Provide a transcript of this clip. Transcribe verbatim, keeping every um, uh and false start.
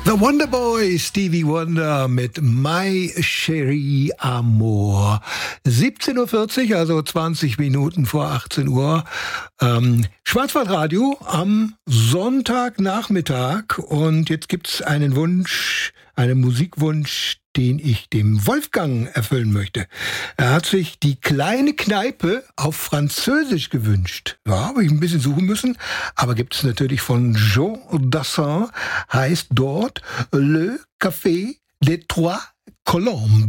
The Wonderboy, Stevie Wonder mit My Cherie Amour. siebzehn Uhr vierzig, also zwanzig Minuten vor achtzehn Uhr. Ähm, Schwarzwaldradio am Sonntagnachmittag. Und jetzt gibt's einen Wunsch, einen Musikwunsch, den ich dem Wolfgang erfüllen möchte. Er hat sich die kleine Kneipe auf Französisch gewünscht. Ja, habe ich ein bisschen suchen müssen, aber gibt es natürlich von Jean Dassin, heißt dort Le Café des Trois Colombes.